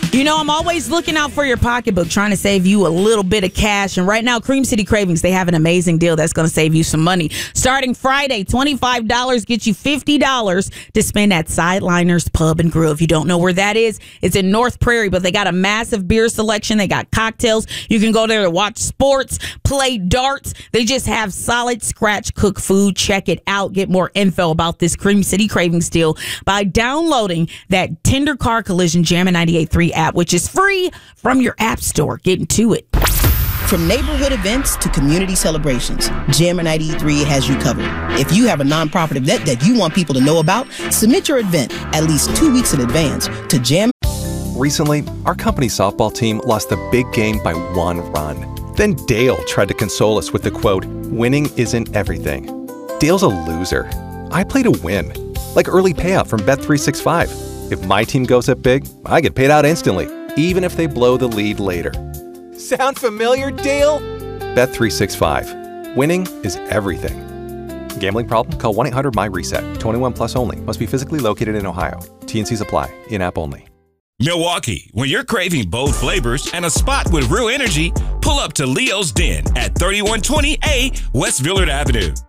You know, I'm always looking out for your pocketbook, trying to save you a little bit of cash. And right now, Cream City Cravings, they have an amazing deal that's going to save you some money. Starting Friday, $25 gets you $50 to spend at Sideliners Pub and Grill. If you don't know where that is, it's in North Prairie, but they got a massive beer selection. They got cocktails. You can go there to watch sports, play darts. They just have solid scratch cook food. Check it out. Get more info about this Cream City Cravings deal by downloading that Tender Car Collision Jammin' 98.3 app, which is free from your app store. Get into it. From neighborhood events to community celebrations, Jammin' 93 has you covered. If you have a nonprofit event that you want people to know about, submit your event at least 2 weeks in advance to Jam. Recently, our company's softball team lost the big game by 1 run. Then Dale tried to console us with the quote, "Winning isn't everything." Dale's a loser. I play to win, like early payout from Bet365. If my team goes up big, I get paid out instantly, even if they blow the lead later. Sound familiar, Dale? Bet365. Winning is everything. Gambling problem? Call 1-800-MY-RESET. 21 plus only. Must be physically located in Ohio. T&Cs apply. In-app only. Milwaukee, when you're craving bold flavors and a spot with real energy, pull up to Leo's Den at 3120A West Villard Avenue.